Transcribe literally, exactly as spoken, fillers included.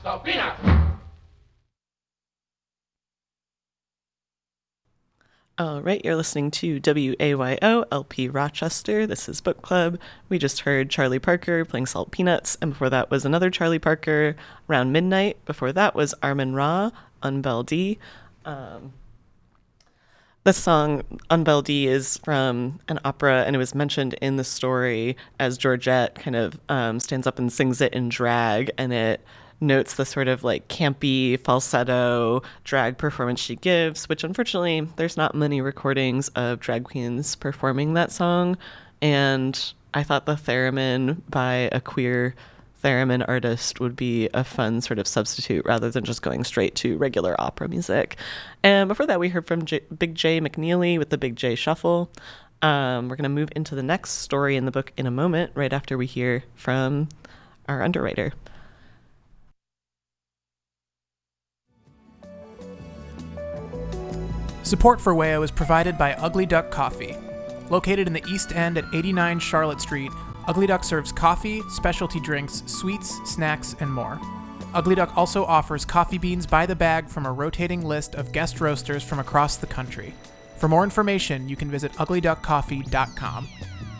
All right, you're listening to W A Y O L P Rochester. This is Book Club. We just heard Charlie Parker playing Salt Peanuts, and before that was another Charlie Parker, Around Midnight. Before that was Armin Ra, Un Bel D. Um, the song Un Bel D is from an opera, and it was mentioned in the story as Georgette kind of um, stands up and sings it in drag, and it notes the sort of like campy falsetto drag performance she gives, which unfortunately there's not many recordings of drag queens performing that song. And I thought the theremin by a queer theremin artist would be a fun sort of substitute rather than just going straight to regular opera music. And before that, we heard from J- Big J McNeely with the Big J Shuffle. Um, we're going to move into the next story in the book in a moment, right after we hear from our underwriter. Support for W A O is provided by Ugly Duck Coffee. Located in the East End at eighty-nine Charlotte Street, Ugly Duck serves coffee, specialty drinks, sweets, snacks, and more. Ugly Duck also offers coffee beans by the bag from a rotating list of guest roasters from across the country. For more information, you can visit ugly duck coffee dot com.